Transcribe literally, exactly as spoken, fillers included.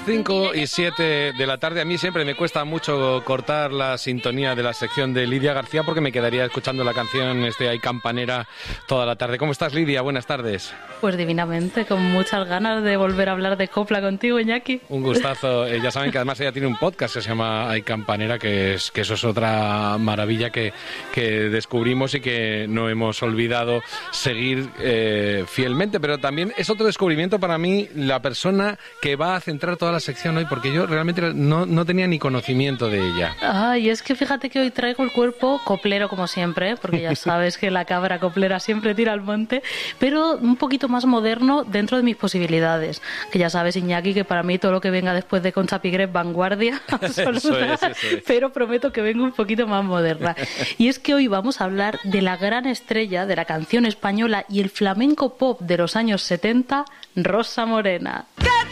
cinco y siete de la tarde. A mí siempre me cuesta mucho cortar la sintonía de la sección de Lidia García porque me quedaría escuchando la canción este Ay Campanera toda la tarde. ¿Cómo estás, Lidia? Buenas tardes. Pues divinamente, con muchas ganas de volver a hablar de copla contigo, Iñaki. Un gustazo. Eh, ya saben que además ella tiene un podcast que se llama Ay Campanera, que es que eso es otra maravilla que, que descubrimos y que no hemos olvidado seguir eh, fielmente. Pero también es otro descubrimiento para mí la persona que va a centrar toda la sección hoy, porque yo realmente no, no tenía ni conocimiento de ella. Ay, es que fíjate que hoy traigo el cuerpo coplero como siempre, porque ya sabes que la cabra coplera siempre tira al monte, pero un poquito más moderno dentro de mis posibilidades. Que ya sabes, Iñaki, que para mí todo lo que venga después de Concha Piquer es vanguardia absoluta, eso es, eso es. Pero prometo que vengo un poquito más moderna. Y es que hoy vamos a hablar de la gran estrella de la canción española y el flamenco pop de los años setenta, Rosa Morena.